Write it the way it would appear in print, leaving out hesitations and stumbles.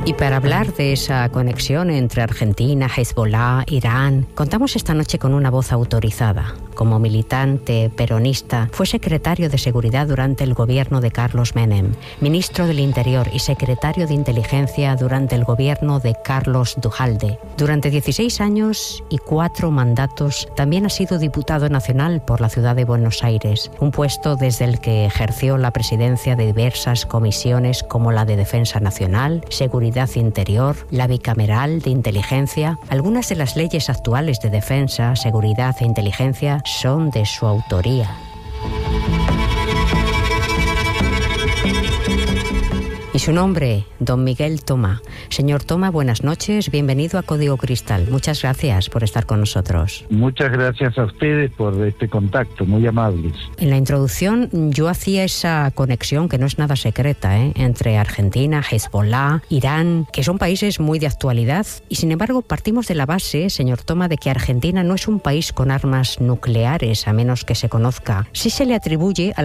Y para hablar de esa conexión entre Argentina, Hezbollah, Irán, contamos esta noche con una voz autorizada. Como militante peronista, fue secretario de Seguridad durante el gobierno de Carlos Menem, ministro del Interior y secretario de Inteligencia durante el gobierno de Carlos Duhalde. Durante 16 años y 4 mandatos, también ha sido diputado nacional por la ciudad de Buenos Aires, un puesto desde el que ejerció la presidencia de diversas comisiones como la de Defensa Nacional, Seguridad Interior, la bicameral de Inteligencia. Algunas de las leyes actuales de defensa, seguridad e inteligencia son de su autoría. Y su nombre, don Miguel Toma. Señor Toma, buenas noches, bienvenido a Código Cristal. Muchas gracias por estar con nosotros. Muchas gracias a ustedes por este contacto, muy amables. En la introducción yo hacía esa conexión, que no es nada secreta, entre Argentina, Hezbollah, Irán, que son países muy de actualidad, y sin embargo partimos de la base, señor Toma, de que Argentina no es un país con armas nucleares, a menos que se conozca. Sí se le atribuye a la